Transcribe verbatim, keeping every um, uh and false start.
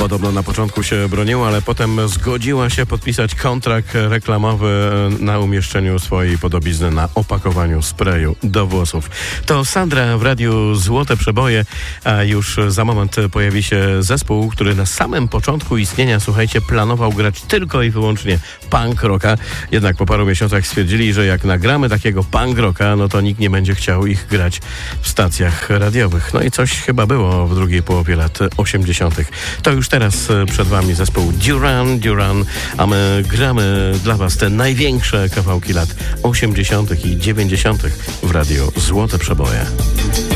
Podobno na początku się broniła, ale potem zgodziła się podpisać kontrakt reklamowy na umieszczeniu swojej podobizny na opakowaniu sprayu do włosów. To Sandra w radiu Złote Przeboje, a już za moment pojawi się zespół, który na samym początku istnienia, słuchajcie, planował grać tylko i wyłącznie punk rocka. Jednak po paru miesiącach stwierdzili, że jak nagramy takiego punk rocka, no to nikt nie będzie chciał ich grać w stacjach radiowych. No i coś chyba było w drugiej połowie lat osiemdziesiątych. To już teraz przed wami zespół Duran Duran, a my gramy dla was te największe kawałki lat osiemdziesiątych i dziewięćdziesiątych w radiu Złote Przeboje.